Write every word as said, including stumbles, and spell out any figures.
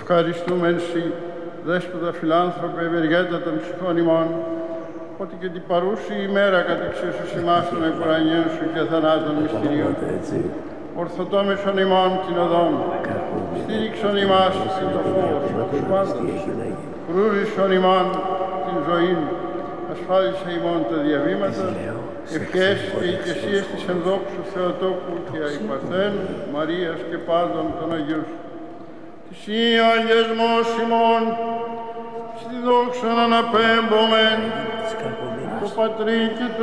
Ευχαριστούμε εσύ, δέσποτα φιλάνθρωπε, ευεργέτα των ψυχών ημών, ότι και την παρούση ημέρα κατεξίσους ημάς των εκουρανιών σου και θανάτων μυστηρίων. Ορθοτόμησον ημών την οδόν, στήριξον ημάς την το φως, τους πάντως, φρούρισον ημών την ζωήν, ασφάλισε ημών τα διαβήματα, ευχές και οικεσίες της ενδόξου Θεοτόκου και αϊπαρθένου, Μαρίας και πάντων των Αγίους. Της ή αγιασμός ημών, στη δόξα αναπέμπομεν, το Πατρί και το